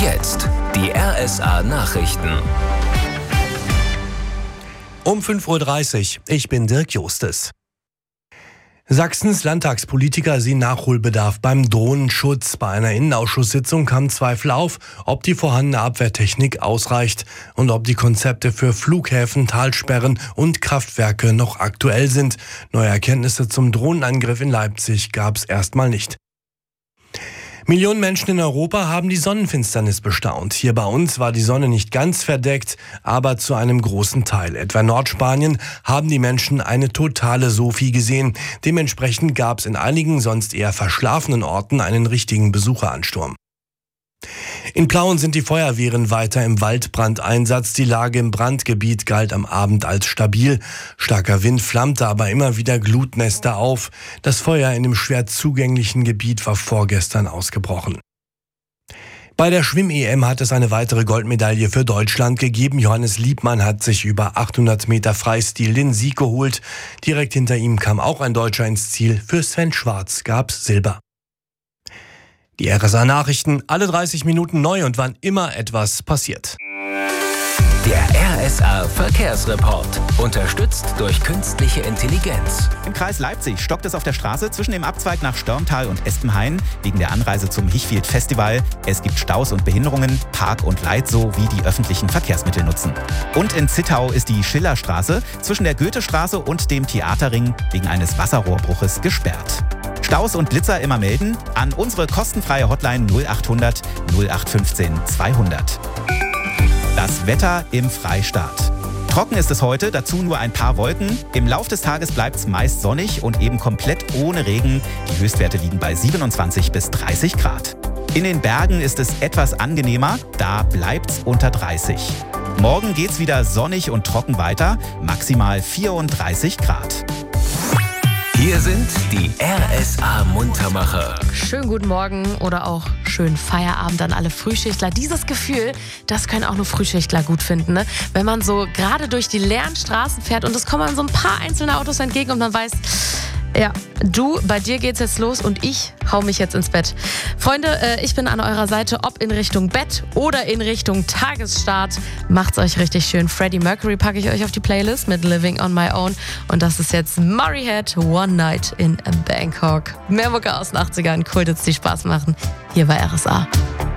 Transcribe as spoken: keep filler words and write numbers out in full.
jetzt die R S A-Nachrichten. Um fünf Uhr dreißig, ich bin Dirk Justes. Sachsens Landtagspolitiker sehen Nachholbedarf beim Drohnenschutz. Bei einer Innenausschusssitzung kamen Zweifel auf, ob die vorhandene Abwehrtechnik ausreicht und ob die Konzepte für Flughäfen, Talsperren und Kraftwerke noch aktuell sind. Neue Erkenntnisse zum Drohnenangriff in Leipzig gab es erstmal nicht. Millionen Menschen in Europa haben die Sonnenfinsternis bestaunt. Hier bei uns war die Sonne nicht ganz verdeckt, aber zu einem großen Teil. Etwa in Nordspanien haben die Menschen eine totale Sophie gesehen. Dementsprechend gab es in einigen sonst eher verschlafenen Orten einen richtigen Besucheransturm. In Plauen sind die Feuerwehren weiter im Waldbrandeinsatz. Die Lage im Brandgebiet galt am Abend als stabil. Starker Wind flammte aber immer wieder Glutnester auf. Das Feuer in dem schwer zugänglichen Gebiet war vorgestern ausgebrochen. Bei der Schwimm-E M hat es eine weitere Goldmedaille für Deutschland gegeben. Johannes Liebmann hat sich über achthundert Meter Freistil den Sieg geholt. Direkt hinter ihm kam auch ein Deutscher ins Ziel. Für Sven Schwarz gab's Silber. Die R S A-Nachrichten, alle dreißig Minuten neu und wann immer etwas passiert. Der R S A-Verkehrsreport, unterstützt durch künstliche Intelligenz. Im Kreis Leipzig stockt es auf der Straße zwischen dem Abzweig nach Störmtal und Espenhain wegen der Anreise zum Hichfield Festival. Es gibt Staus und Behinderungen, Park und Leit sowie die öffentlichen Verkehrsmittel nutzen. Und in Zittau ist die Schillerstraße zwischen der Goethestraße und dem Theaterring wegen eines Wasserrohrbruches gesperrt. Staus und Blitzer immer melden an unsere kostenfreie Hotline null achthundert null acht fünfzehn zweihundert. Das Wetter im Freistaat. Trocken ist es heute, dazu nur ein paar Wolken. Im Lauf des Tages bleibt es meist sonnig und eben komplett ohne Regen. Die Höchstwerte liegen bei siebenundzwanzig bis dreißig Grad. In den Bergen ist es etwas angenehmer, da bleibt es unter dreißig. Morgen geht's wieder sonnig und trocken weiter, maximal vierunddreißig Grad. Hier sind die R S A-Muntermacher. Schönen guten Morgen oder auch schönen Feierabend an alle Frühschichtler. Dieses Gefühl, das können auch nur Frühschichtler gut finden, ne? Wenn man so gerade durch die leeren Straßen fährt und es kommen einem so ein paar einzelne Autos entgegen und man weiß, ja, du, bei dir geht's jetzt los und ich hau mich jetzt ins Bett. Freunde, äh, ich bin an eurer Seite, ob in Richtung Bett oder in Richtung Tagesstart. Macht's euch richtig schön. Freddie Mercury packe ich euch auf die Playlist mit Living on My Own. Und das ist jetzt Murray Head, One Night in Bangkok. Mehr Mucke aus den achtzigern, cool, dass die Spaß machen. Hier bei R S A.